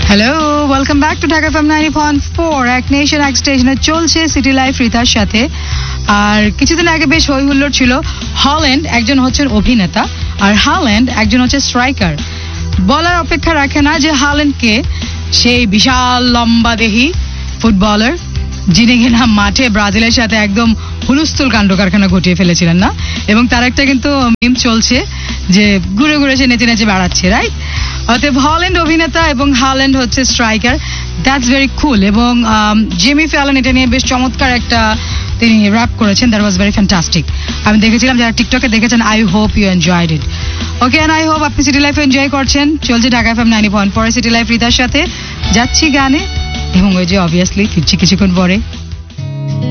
Hello, welcome back to Dhaka FM 90.4। এক nation এক স্টেশনে চলছে সিটি লাইফ রিতার সাথে। আর কিছুদিন আগে বেশ হই হুল্লোড় ছিল। হল্যান্ড একজন হচ্ছেন অভিনেতা আর হল্যান্ড একজন হচ্ছে স্ট্রাইকার। বলার অপেক্ষা রাখে না যে হল্যান্ডকে সেই বিশাল লম্বা দেহি ফুটবলার যিনি কিনা মাঠে ব্রাজিলের সাথে একদম হুলস্থুল কাণ্ড কারখানা ঘটিয়ে ফেলেছিলেন না, এবং তার একটা কিন্তু মিম চলছে যে ঘুরে ঘুরে সে নেচে নেচে বেড়াচ্ছে, রাইট? অতএব হল্যান্ড অভিনেতা এবং হল্যান্ড হচ্ছে স্ট্রাইকার। দ্যাটস ভেরি কুল। এবং জিমি ফ্যালন এটা নিয়ে বেশ চমৎকার একটা তিনি র্যাপ করেছেন। That was very fantastic. আমি দেখেছিলাম, যারা টিকটকে দেখেছেন, I hope you enjoyed it. Okay, and I hope আপনি সিটি লাইফ এনজয় করছেন। চলছে ঢাকা FM 90.4 সিটি লাইফ রিতার সাথে। যাচ্ছি গানে এবং ওই যে অবভিয়াসলি ফিরছি কিছুক্ষণ পরে।